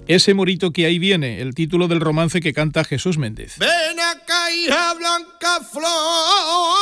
Ese morito que ahí viene, el título del romance que canta Jesús Méndez. Ven acá, hija blanca flor.